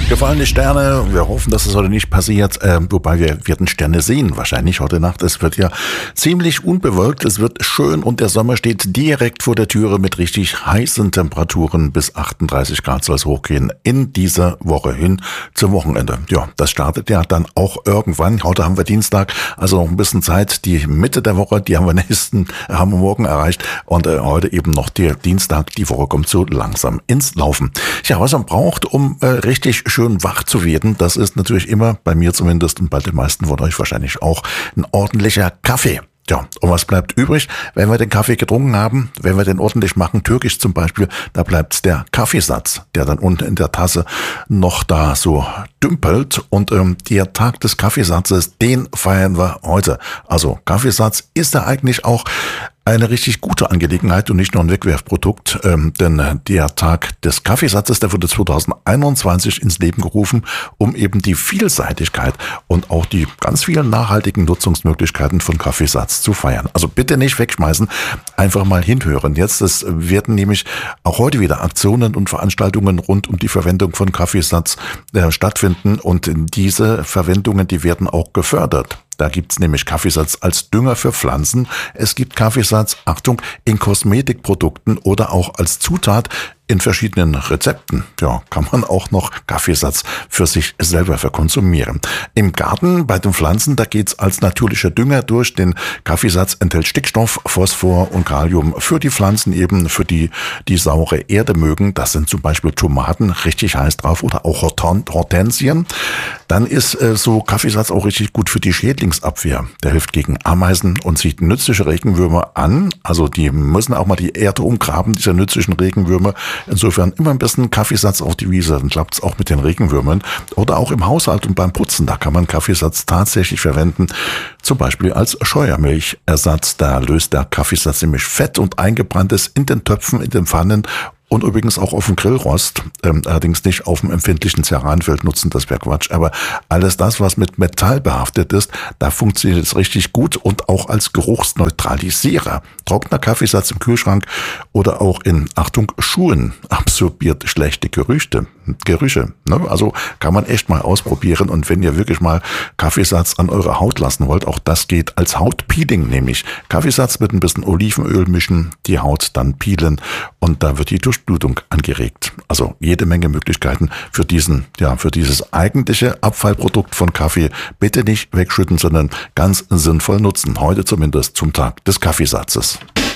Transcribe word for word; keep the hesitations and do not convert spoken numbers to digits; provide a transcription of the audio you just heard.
Gefallene Sterne, wir hoffen, dass es heute nicht passiert, äh, wobei wir werden Sterne sehen, wahrscheinlich heute Nacht. Es wird ja ziemlich unbewölkt, es wird schön und der Sommer steht direkt vor der Türe mit richtig heißen Temperaturen bis achtunddreißig Grad soll es hochgehen in dieser Woche hin zum Wochenende. Ja, das startet ja dann auch irgendwann. Heute haben wir Dienstag, also noch ein bisschen Zeit. Die Mitte der Woche, die haben wir nächsten, haben wir morgen erreicht und äh, heute eben noch der Dienstag. Die Woche kommt so langsam ins Laufen. Ja, was man braucht, um äh, richtig schön wach zu werden, das ist natürlich immer, bei mir zumindest und bei den meisten von euch wahrscheinlich auch, ein ordentlicher Kaffee. Ja, und was bleibt übrig, wenn wir den Kaffee getrunken haben, wenn wir den ordentlich machen, türkisch zum Beispiel, da bleibt der Kaffeesatz, der dann unten in der Tasse noch da so dümpelt. Und ähm, der Tag des Kaffeesatzes, den feiern wir heute. Also Kaffeesatz ist ja eigentlich auch eine richtig gute Angelegenheit und nicht nur ein Wegwerfprodukt, ähm, denn der Tag des Kaffeesatzes, der wurde zweitausendeinundzwanzig ins Leben gerufen, um eben die Vielseitigkeit und auch die ganz vielen nachhaltigen Nutzungsmöglichkeiten von Kaffeesatz zu feiern. Also bitte nicht wegschmeißen, einfach mal hinhören. Jetzt es werden nämlich auch heute wieder Aktionen und Veranstaltungen rund um die Verwendung von Kaffeesatz äh, stattfinden und diese Verwendungen, die werden auch gefördert. Da gibt's nämlich Kaffeesatz als Dünger für Pflanzen. Es gibt Kaffeesatz, Achtung, in Kosmetikprodukten oder auch als Zutat in verschiedenen Rezepten. Ja, kann man auch noch Kaffeesatz für sich selber verkonsumieren. Im Garten bei den Pflanzen, da geht's als natürlicher Dünger durch. Den Kaffeesatz enthält Stickstoff, Phosphor und Kalium für die Pflanzen eben, für die die saure Erde mögen. Das sind zum Beispiel Tomaten, richtig heiß drauf, oder auch Hortensien. Dann ist äh, so Kaffeesatz auch richtig gut für die Schädlingsabwehr. Der hilft gegen Ameisen und zieht nützliche Regenwürmer an. Also die müssen auch mal die Erde umgraben, diese nützlichen Regenwürmer. Insofern immer ein bisschen Kaffeesatz auf die Wiese, dann klappt es auch mit den Regenwürmern. Oder auch im Haushalt und beim Putzen, da kann man Kaffeesatz tatsächlich verwenden. Zum Beispiel als Scheuermilchersatz, da löst der Kaffeesatz nämlich Fett und Eingebranntes in den Töpfen, in den Pfannen. Und übrigens auch auf dem Grillrost, ähm, allerdings nicht auf dem empfindlichen Ceranfeld nutzen, das wäre Quatsch. Aber alles das, was mit Metall behaftet ist, da funktioniert es richtig gut und auch als Geruchsneutralisierer. Trockener Kaffeesatz im Kühlschrank oder auch in, Achtung, Schuhen absorbiert schlechte Gerüchte, Gerüche. Ne? Also kann man echt mal ausprobieren. Und wenn ihr wirklich mal Kaffeesatz an eurer Haut lassen wollt, auch das geht als Hautpeeling, nämlich Kaffeesatz mit ein bisschen Olivenöl mischen, die Haut dann peelen und da wird die Durchblutung angeregt. Also jede Menge Möglichkeiten für diesen, ja, für dieses eigentliche Abfallprodukt von Kaffee. Bitte nicht wegschütten, sondern ganz sinnvoll nutzen. Heute zumindest zum Tag des Kaffeesatzes.